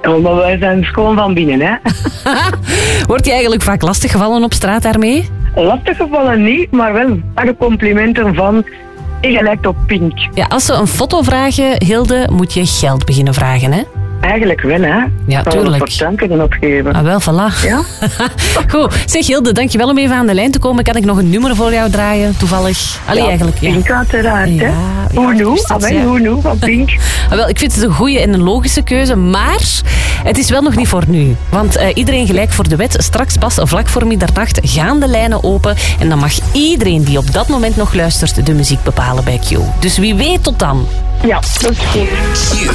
Oh, maar wij zijn schoon van binnen, hè. Word je eigenlijk vaak lastiggevallen op straat daarmee? Lastig gevallen niet, maar wel de complimenten van... Je lijkt op Pink. Ja, als ze een foto vragen, Hilde, moet je geld beginnen vragen, hè? Eigenlijk wel, hè. Ja, tuurlijk. Voor dank kunnen opgeven. Ah, wel, voilà. Ja? Goed. Zeg Hilde, dankjewel om even aan de lijn te komen. Kan ik nog een nummer voor jou draaien, toevallig? Allee, eigenlijk. Ja. Pink uiteraard, hè. Hoe nu, van Pink. Wel, ik vind het een goede en een logische keuze, maar het is wel nog niet voor nu. Want iedereen gelijk voor de wet. Straks pas vlak voor middernacht gaan de lijnen open en dan mag iedereen die op dat moment nog luistert de muziek bepalen bij Q. Dus wie weet tot dan. Ja, dat is goed.